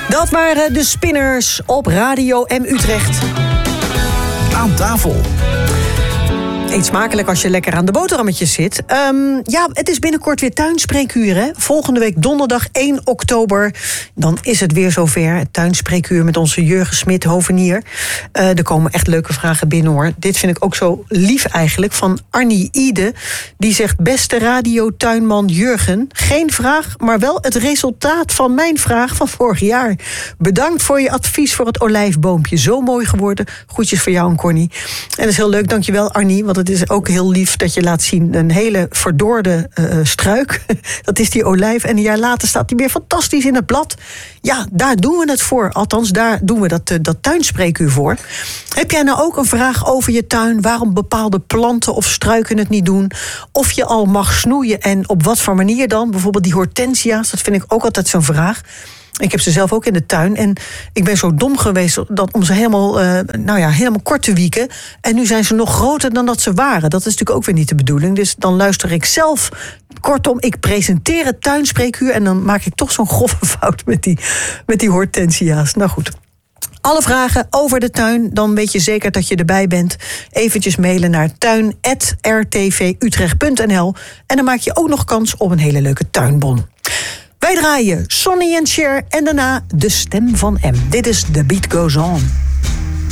Dat waren de Spinners op Radio M Utrecht. Aan tafel. Eet smakelijk als je lekker aan de boterhammetjes zit. Het is binnenkort weer tuinspreekuur, hè? Volgende week donderdag 1 oktober. Dan is het weer zover. Het tuinspreekuur met onze Jurgen Smit, hovenier. Er komen echt leuke vragen binnen, hoor. Dit vind ik ook zo lief eigenlijk, van Arnie Ide. Die zegt: beste radiotuinman Jurgen, geen vraag, maar wel het resultaat van mijn vraag van vorig jaar. Bedankt voor je advies voor het olijfboompje. Zo mooi geworden. Groetjes voor jou en Connie. En dat is heel leuk, dankjewel Arnie. Want het is ook heel lief dat je laat zien een hele verdorde struik. Dat is die olijf. En een jaar later staat die weer fantastisch in het blad. Ja, daar doen we het voor. Althans, daar doen we dat tuinspreekuur voor. Heb jij nou ook een vraag over je tuin? Waarom bepaalde planten of struiken het niet doen? Of je al mag snoeien en op wat voor manier dan? Bijvoorbeeld die hortensia's, dat vind ik ook altijd zo'n vraag. Ik heb ze zelf ook in de tuin. En ik ben zo dom geweest om ze helemaal kort te wieken. En nu zijn ze nog groter dan dat ze waren. Dat is natuurlijk ook weer niet de bedoeling. Dus dan luister ik zelf. Kortom, ik presenteer het tuinspreekuur. En dan maak ik toch zo'n grove fout met die hortensia's. Nou goed. Alle vragen over de tuin, dan weet je zeker dat je erbij bent. Eventjes mailen naar tuin@rtvutrecht.nl. En dan maak je ook nog kans op een hele leuke tuinbon. Wij draaien Sonny and Cher en daarna de stem van M. Dit is The Beat Goes On.